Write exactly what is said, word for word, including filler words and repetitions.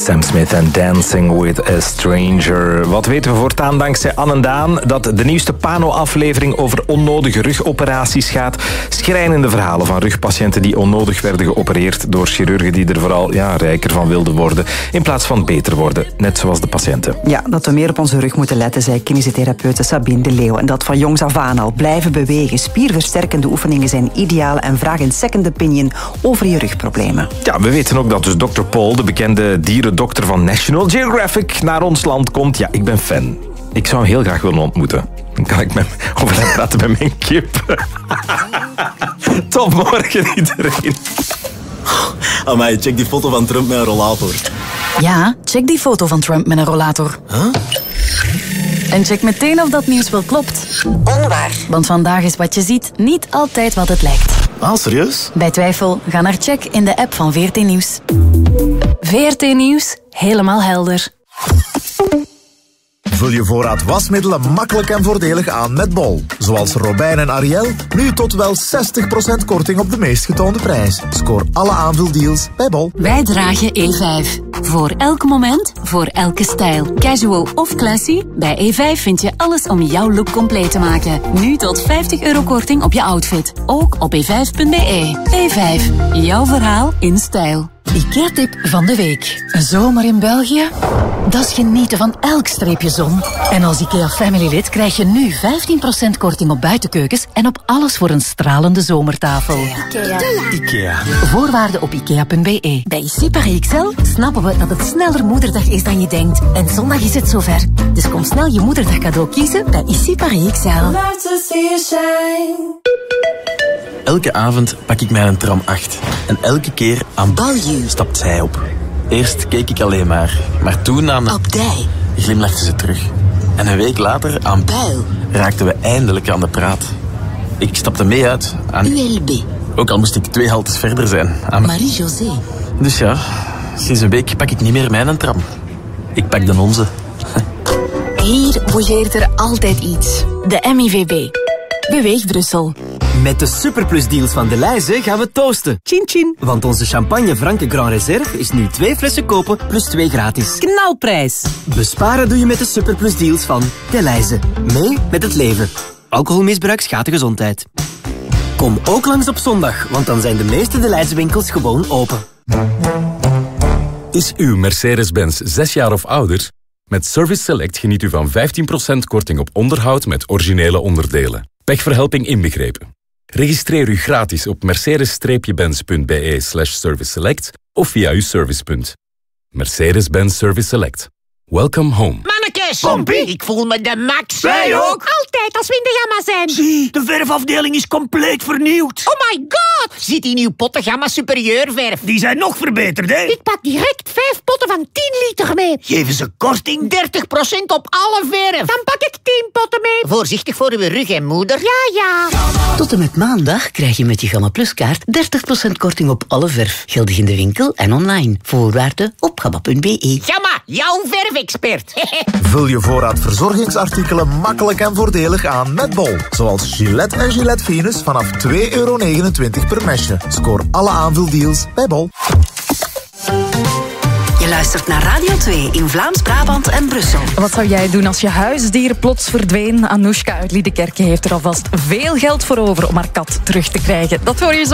Sam Smith en Dancing with a Stranger. Wat weten we voortaan dankzij Anne en Daan? Dat de nieuwste Pano-aflevering over onnodige rugoperaties gaat. Schrijnende verhalen van rugpatiënten die onnodig werden geopereerd door chirurgen die er vooral ja, rijker van wilden worden, in plaats van beter worden, net zoals de patiënten. Ja, dat we meer op onze rug moeten letten, zei kinesitherapeute Sabine de Leeuw. En dat van jongs af aan al. Blijven bewegen. Spierversterkende oefeningen zijn ideaal en vraag een second opinion over je rugproblemen. Ja, we weten ook dat dus dokter Paul, de bekende dierendokter van National Geographic, naar ons land komt. Ja, ik ben fan. Ik zou hem heel graag willen ontmoeten. Dan kan ik met, over hem praten met mijn kip. Tot morgen iedereen. Amai, check die foto van Trump met een rollator. Ja, check die foto van Trump met een rollator. Huh? En check meteen of dat nieuws wel klopt. Onwaar. Want vandaag is wat je ziet niet altijd wat het lijkt. Ah, serieus? Bij twijfel, ga naar check in de app van V R T Nieuws. V R T Nieuws, helemaal helder. Vul je voorraad wasmiddelen makkelijk en voordelig aan met Bol. Zoals Robijn en Ariel, nu tot wel zestig procent korting op de meest getoonde prijs. Scoor alle aanvuldeals bij Bol. Wij dragen E vijf. Voor elk moment, voor elke stijl. Casual of classy, bij E vijf vind je alles om jouw look compleet te maken. Nu tot vijftig euro korting op je outfit. Ook op e vijf punt b e. E vijf, jouw verhaal in stijl. IKEA-tip van de week. Een zomer in België? Dat is genieten van elk streepje zon. En als IKEA Family lid krijg je nu vijftien procent korting op buitenkeukens en op alles voor een stralende zomertafel. Ikea. Ikea. Voorwaarden op ikea punt b e. Bij Super X L snappen we dat het sneller moederdag is dan je denkt. En zondag is het zover. Dus kom snel je moederdag cadeau kiezen bij Super X L. Elke avond pak ik mij een tram acht. En elke keer aan Balju stapt zij op. Eerst keek ik alleen maar. Maar toen aan... Op dij. glimlachte ze terug. En een week later aan Buil. raakten we eindelijk aan de praat. Ik stapte mee uit aan... U L B. Ook al moest ik twee haltes verder zijn. Aan... Marie-José. Dus ja, sinds een week pak ik niet meer mijn tram. Ik pak de onze. Hier bougeert er altijd iets. De M I V B. Beweeg Brussel. Met de superplusdeals van Delhaize gaan we toosten. Chin chin. Want onze champagne Franke Grand Reserve is nu twee flessen kopen plus twee gratis. Knalprijs. Besparen doe je met de superplusdeals van Delhaize. Mee met het leven. Alcoholmisbruik schaadt de gezondheid. Kom ook langs op zondag, want dan zijn de meeste Delhaize winkels gewoon open. Is uw Mercedes-Benz zes jaar of ouder? Met Service Select geniet u van vijftien procent korting op onderhoud met originele onderdelen. Pechverhelping inbegrepen. Registreer u gratis op mercedes-benz punt b e slash service select of via uw servicepunt. Mercedes-Benz Service Select. Welcome home. Mannekes! Pompie! Ik voel me de max. Wij ook! Altijd als we in de gamma zijn. Zie, de verfafdeling is compleet vernieuwd. Oh my god! Ziet die nieuw potten gamma superieur verf? Die zijn nog verbeterd, hè? Ik pak direct vijf potten van tien liter mee. Geven ze korting? dertig procent op alle verf. Dan pak ik tien potten mee. Voorzichtig voor uw rug en moeder. Ja, ja. Tot en met maandag krijg je met je Gamma Plus kaart dertig procent korting op alle verf. Geldig in de winkel en online. Voorwaarden op gamma punt b e. Gamma, jouw verfexpert. Vul je voorraad verzorgingsartikelen makkelijk en voordelig aan met Bol. Zoals Gillette en Gillette Venus vanaf twee euro negenentwintig per mesje. Scoor alle aanvuldeals bij Bol. Je luistert naar Radio twee in Vlaams-Brabant en Brussel. Wat zou jij doen als je huisdier plots verdween? Anoushka uit Liedekerke heeft er alvast veel geld voor over om haar kat terug te krijgen. Dat hoor je zo.